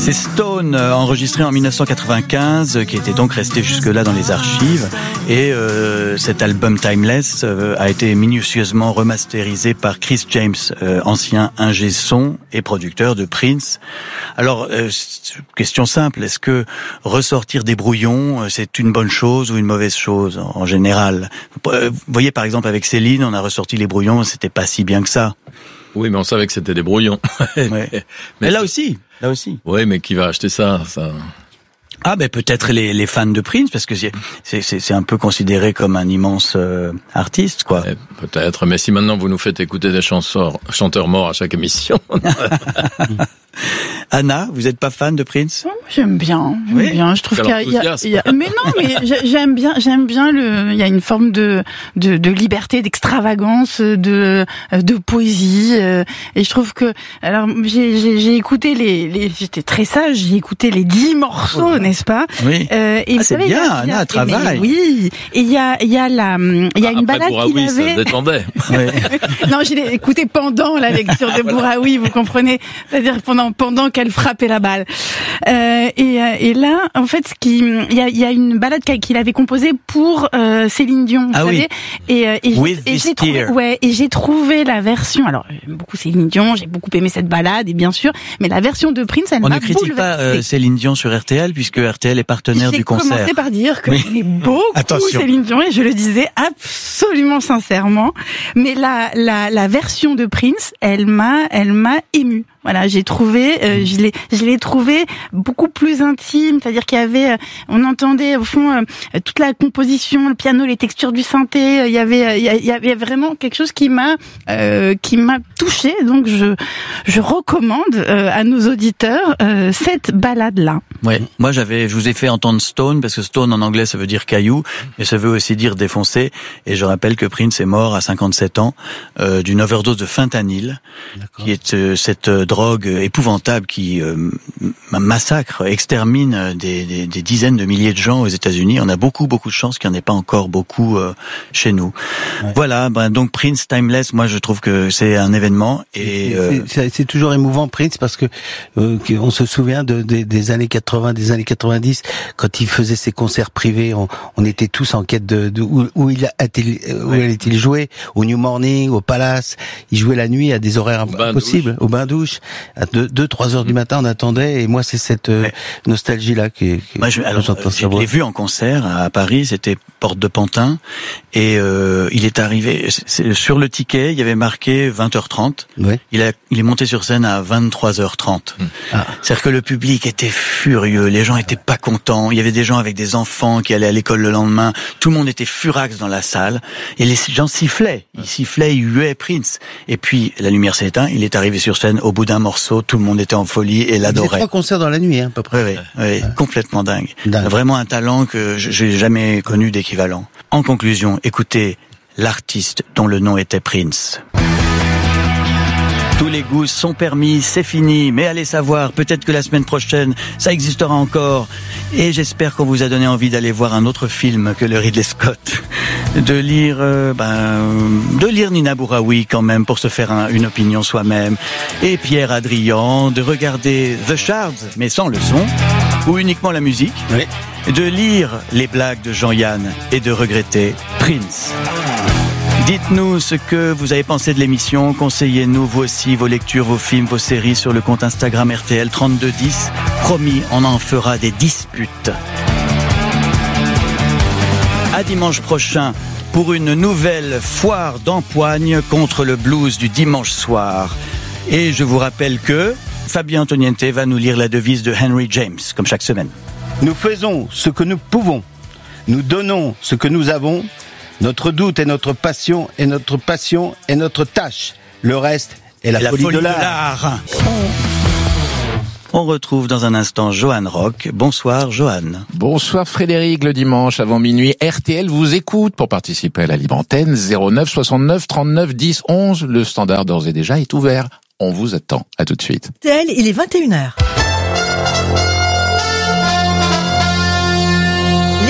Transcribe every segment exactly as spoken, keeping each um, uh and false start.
C'est Stone, enregistré en dix-neuf cent quatre-vingt-quinze, qui était donc resté jusque-là dans les archives. Et euh, cet album Timeless euh, a été minutieusement remasterisé par Chris James, euh, ancien ingé son et producteur de Prince. Alors, euh, question simple, est-ce que ressortir des brouillons, c'est une bonne chose ou une mauvaise chose en général? Vous voyez, par exemple, avec Céline, on a ressorti les brouillons, c'était pas si bien que ça. Oui, mais on savait que c'était des brouillons. Ouais. mais, mais là aussi, là aussi. Oui, mais qui va acheter ça, ça... Ah ben peut-être les, les fans de Prince, parce que c'est, c'est, c'est un peu considéré comme un immense euh, artiste, quoi. Ouais, peut-être, mais si maintenant vous nous faites écouter des chanteurs, chanteurs morts à chaque émission... Anna, vous êtes pas fan de Prince? J'aime bien, j'aime oui. bien. Je trouve qu'il y a, il y a, il y a, mais non, mais j'aime bien, j'aime bien le. Il y a une forme de de, de liberté, d'extravagance, de de poésie, et je trouve que. Alors, j'ai j'ai, j'ai écouté les, les. J'étais très sage. J'ai écouté les dix morceaux, oh, n'est-ce pas? Oui. Euh, et ah, c'est savez, bien, Anna, a, travail. Oui. Et il y a il y a la il y a ah, une balade Bouraoui, qu'il avait. Ça se détendait. Non, j'ai écouté pendant la lecture de Bouraoui, vous comprenez? C'est-à-dire pendant pendant qu'elle frappait la balle. Euh, et, et là, en fait, ce qui, il y a, il y a une balade qu'il avait composée pour euh, Céline Dion, vous ah savez. Oui. Et, et, With et j'ai trouvé, tear. ouais, et j'ai trouvé la version. Alors, j'aime beaucoup Céline Dion, j'ai beaucoup aimé cette balade, et bien sûr, mais la version de Prince, elle On m'a ne critique bouleversée. pas euh, Céline Dion sur R T L puisque R T L est partenaire j'ai du concert. J'ai commencé par dire que oui. j'aimais beaucoup Attention. Céline Dion et je le disais absolument sincèrement. Mais la la la version de Prince, elle m'a elle m'a émue. Voilà, j'ai trouvé, euh, je l'ai, je l'ai trouvé beaucoup plus intime, c'est-à-dire qu'il y avait, euh, on entendait au fond euh, toute la composition, le piano, les textures du synthé. Euh, il y avait, euh, il y avait vraiment quelque chose qui m'a, euh, qui m'a touchée. Donc je, je recommande euh, à nos auditeurs euh, cette balade-là. Ouais, moi j'avais, je vous ai fait entendre Stone parce que Stone en anglais ça veut dire caillou, mais ça veut aussi dire défoncé. Et je rappelle que Prince est mort à cinquante-sept ans euh, d'une overdose de fentanyl, qui est euh, cette euh, drogue épouvantable qui euh, massacre, extermine des, des, des dizaines de milliers de gens aux États-Unis. On a beaucoup, beaucoup de chance qu'il n'y en ait pas encore beaucoup euh, chez nous. Ouais. Voilà, ben, donc Prince Timeless, moi je trouve que c'est un événement. Et c'est, euh... c'est, c'est toujours émouvant Prince parce que euh, on se souvient de, de, des années quatre-vingts, des années quatre-vingt-dix, quand il faisait ses concerts privés, on, on était tous en quête de, de où, où il a-t-il, où ouais. a-t-il joué, au New Morning, au Palace. Il jouait la nuit à des horaires au impossibles, au bain-douche. À deux, deux, trois heures du matin, on attendait, et moi, c'est cette euh, nostalgie-là qui, qui moi, je, alors, j'entends je l'ai vu en concert à Paris, c'était Porte de Pantin, et euh, il est arrivé, c'est, sur le ticket, il y avait marqué vingt heures trente, oui. il, a, il est monté sur scène à vingt-trois heures trente. Mmh. Ah. C'est-à-dire que le public était furieux, les gens étaient pas contents, il y avait des gens avec des enfants qui allaient à l'école le lendemain, tout le monde était furax dans la salle, et les gens sifflaient, ils sifflaient, ils huaient Prince, et puis la lumière s'est éteinte, il est arrivé sur scène, au bout d'un morceau, tout le monde était en folie et l'adorait. Il y a trois concerts dans la nuit, hein, à peu près. Oui, oui, oui, ouais. Complètement dingue. dingue. Vraiment un talent que j'ai jamais connu d'équivalent. En conclusion, écoutez l'artiste dont le nom était Prince. Tous les goûts sont permis, c'est fini, mais allez savoir, peut-être que la semaine prochaine, ça existera encore. Et j'espère qu'on vous a donné envie d'aller voir un autre film que le Ridley Scott. De lire, euh, ben, de lire Nina Bouraoui quand même pour se faire un, une opinion soi-même. Et Pierre Adrian, de regarder The Shards, mais sans le son, ou uniquement la musique. Oui. De lire les blagues de Jean-Yann et de regretter Prince. Dites-nous ce que vous avez pensé de l'émission, conseillez-nous vous aussi vos lectures, vos films, vos séries sur le compte Instagram R T L trente-deux dix. Promis, on en fera des disputes. À dimanche prochain pour une nouvelle foire d'empoigne contre le blues du dimanche soir. Et je vous rappelle que Fabien Antoniente va nous lire la devise de Henry James, comme chaque semaine. Nous faisons ce que nous pouvons, nous donnons ce que nous avons. Notre doute est notre passion, et notre passion est notre tâche. Le reste est la, la folie, folie de l'art. De l'art. On retrouve dans un instant Johan Rock. Bonsoir Johan. Bonsoir Frédéric, le dimanche avant minuit, R T L vous écoute pour participer à la libre antenne. zéro neuf soixante-neuf trente-neuf dix onze. Le standard d'ores et déjà est ouvert. On vous attend. À tout de suite. R T L, il est vingt et une heures.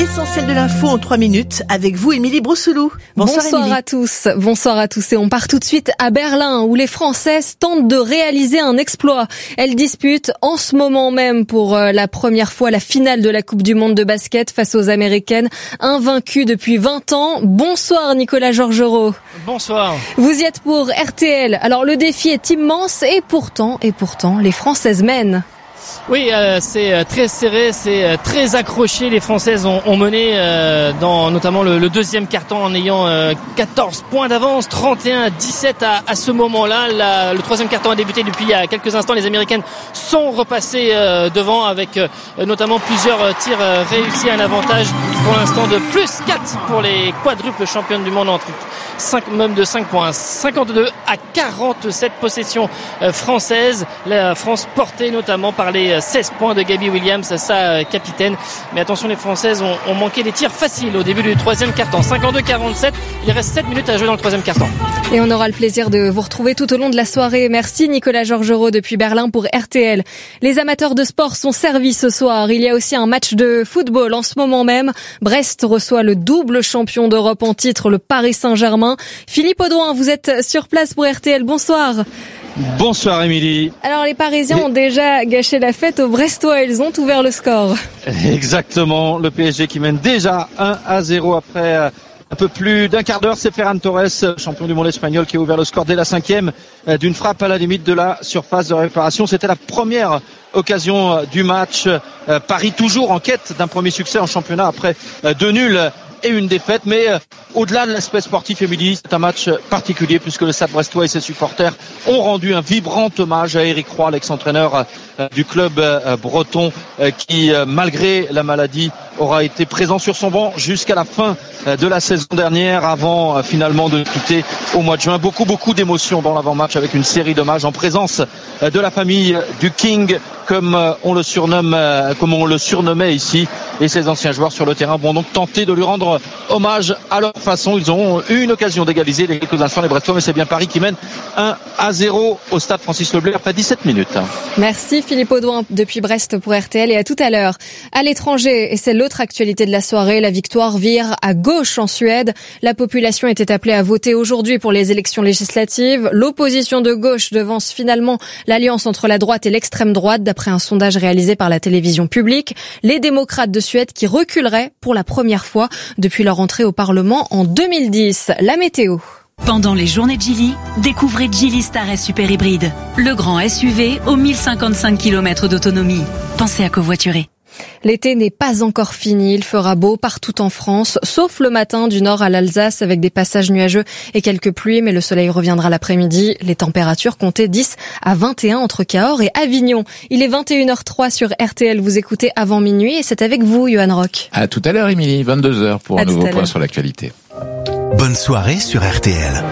L'essentiel de l'info en trois minutes avec vous, Émilie Broussoulou. Bonsoir, Bonsoir Émilie. à tous. Bonsoir à tous. Et on part tout de suite à Berlin où les Françaises tentent de réaliser un exploit. Elles disputent en ce moment même pour la première fois la finale de la Coupe du Monde de basket face aux Américaines, invaincues depuis vingt ans. Bonsoir Nicolas Georgerot. Bonsoir. Vous y êtes pour R T L. Alors le défi est immense et pourtant, et pourtant, les Françaises mènent. Oui, euh, c'est très serré, c'est très accroché. Les Françaises ont, ont mené euh, dans notamment le, le deuxième quart-temps en ayant euh, quatorze points d'avance, trente et un à dix-sept à, à ce moment-là. La, le troisième quart-temps a débuté depuis il y a quelques instants. Les Américaines sont repassées euh, devant avec euh, notamment plusieurs tirs euh, réussis, un avantage pour l'instant de plus quatre pour les quadruples championnes du monde en cinq, même de cinq points. cinquante-deux à quarante-sept possessions euh, françaises. La France portée notamment par les seize points de Gabby Williams, sa capitaine. Mais attention, les Françaises ont, ont manqué des tirs faciles au début du troisième quart-temps. cinquante-deux à quarante-sept, il reste sept minutes à jouer dans le troisième quart-temps. Et on aura le plaisir de vous retrouver tout au long de la soirée. Merci Nicolas Georgerot depuis Berlin pour R T L. Les amateurs de sport sont servis ce soir. Il y a aussi un match de football en ce moment même. Brest reçoit le double champion d'Europe en titre, le Paris Saint-Germain. Philippe Audouin, vous êtes sur place pour R T L. Bonsoir. Bonsoir Émilie. Alors les Parisiens ont déjà gâché la fête aux Brestois, ils ont ouvert le score. Exactement, le P S G qui mène déjà un à zéro après un peu plus d'un quart d'heure. C'est Ferran Torres, champion du monde espagnol, qui a ouvert le score dès la cinquième d'une frappe à la limite de la surface de réparation. C'était la première occasion du match. Paris toujours en quête d'un premier succès en championnat après deux nuls et une défaite, mais euh, au-delà de l'aspect sportif, Émilie, c'est un match particulier puisque le Stade brestois et ses supporters ont rendu un vibrant hommage à Éric Roy, l'ex-entraîneur euh, du club euh, breton, euh, qui euh, malgré la maladie aura été présent sur son banc jusqu'à la fin euh, de la saison dernière avant euh, finalement de quitter au mois de juin. Beaucoup beaucoup d'émotions dans l'avant-match avec une série d'hommages en présence euh, de la famille du King, comme euh, on le surnomme, euh, comme on le surnommait ici, et ses anciens joueurs sur le terrain vont donc tenter de lui rendre hommage à leur façon. Ils ont eu une occasion d'égaliser les quelques instants les Brestois, mais c'est bien Paris qui mène un à zéro au stade Francis Leblay après dix-sept minutes. Merci Philippe Audouin depuis Brest pour R T L et à tout à l'heure. À l'étranger, et c'est l'autre actualité de la soirée, la victoire vire à gauche en Suède. La population était appelée à voter aujourd'hui pour les élections législatives. L'opposition de gauche devance finalement l'alliance entre la droite et l'extrême droite d'après un sondage réalisé par la télévision publique. Les démocrates de Suède qui reculeraient pour la première fois depuis leur entrée au Parlement en deux mille dix. La météo. Pendant les journées de Geely, découvrez Geely Star S Super Hybride, le grand S U V aux mille cinquante-cinq kilomètres d'autonomie. Pensez à covoiturer. L'été n'est pas encore fini, il fera beau partout en France, sauf le matin du nord à l'Alsace avec des passages nuageux et quelques pluies, mais le soleil reviendra l'après-midi. Les températures comptaient dix à vingt et un entre Cahors et Avignon. Il est vingt et une heures zéro trois sur R T L, vous écoutez Avant Minuit et c'est avec vous, Johan Rock. À tout à l'heure, Émilie, vingt-deux heures pour à un nouveau point sur l'actualité. Bonne soirée sur R T L.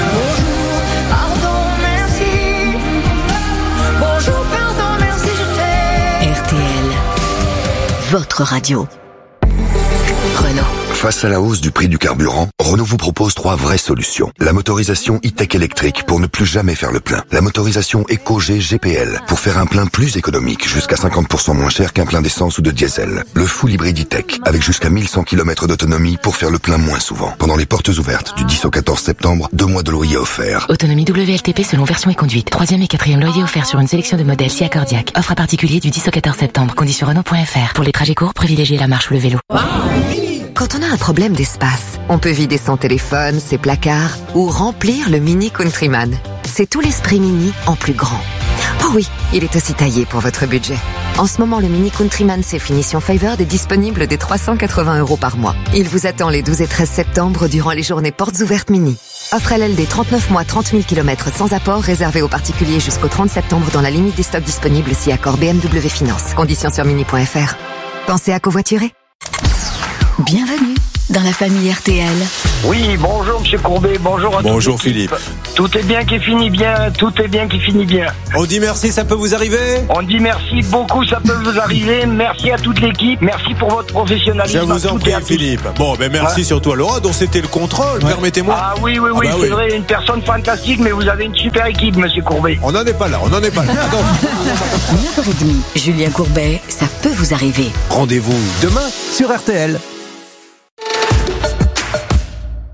Votre radio. Renault. Face à la hausse du prix du carburant, Renault vous propose trois vraies solutions. La motorisation e-tech électrique pour ne plus jamais faire le plein. La motorisation EcoG G P L pour faire un plein plus économique, jusqu'à cinquante pour cent moins cher qu'un plein d'essence ou de diesel. Le full hybride e-tech avec jusqu'à mille cent kilomètres d'autonomie pour faire le plein moins souvent. Pendant les portes ouvertes du dix au quatorze septembre, deux mois de loyer offerts. Autonomie W L T P selon version et conduite. Troisième et quatrième loyer offert sur une sélection de modèles si accordiaque. Offre à particulier du dix au quatorze septembre. Conditions Renault point F R. Pour les trajets courts, privilégiez la marche ou le vélo. Quand on a un problème d'espace, on peut vider son téléphone, ses placards ou remplir le Mini Countryman. C'est tout l'esprit Mini en plus grand. Oh oui, il est aussi taillé pour votre budget. En ce moment, le Mini Countryman C Finition Favored est disponible dès trois cent quatre-vingts euros par mois. Il vous attend les douze et treize septembre durant les journées portes ouvertes Mini. Offre L L D trente-neuf mois, trente mille kilomètres sans apport, réservé aux particuliers jusqu'au trente septembre dans la limite des stocks disponibles si accord B M W Finance. Conditions sur mini point F R. Pensez à covoiturer. Bienvenue dans la famille R T L. Oui, bonjour Monsieur Courbet, bonjour à Bonjour Philippe. Tout est bien qui finit bien, tout est bien qui finit bien. On dit merci, ça peut vous arriver? On dit merci beaucoup, ça peut vous arriver. Merci à toute l'équipe, merci pour votre professionnalisme. Je vous en prie Philippe. Bon, ben merci ouais. surtout à Laura dont c'était le contrôle, ouais. permettez-moi. Ah oui, oui, oui, ah bah c'est oui. vrai, une personne fantastique, mais vous avez une super équipe Monsieur Courbet. On n'en est pas là, on n'en est pas là. neuf heures trente, Julien Courbet, ça peut vous arriver. Rendez-vous demain sur R T L.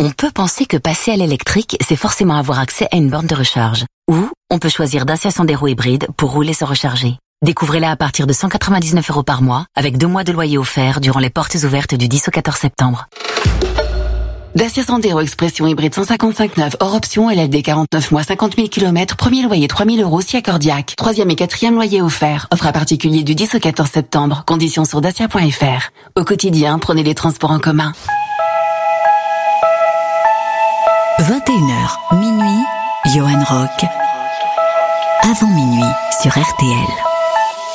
On peut penser que passer à l'électrique, c'est forcément avoir accès à une borne de recharge. Ou on peut choisir Dacia Sandero hybride pour rouler sans recharger. Découvrez-la à partir de cent quatre-vingt-dix-neuf euros par mois, avec deux mois de loyer offert durant les portes ouvertes du dix au quatorze septembre. Dacia Sandero Expression hybride cent cinquante-cinq neuf, hors option, L L D quarante-neuf mois, cinquante mille kilomètres, premier loyer trois mille euros si accordiaque. Troisième et quatrième loyer offert. Offre à particulier du dix au quatorze septembre. Conditions sur dacia point f r. Au quotidien, prenez les transports en commun. vingt et une heures, minuit, Johan Rock. Avant minuit sur R T L.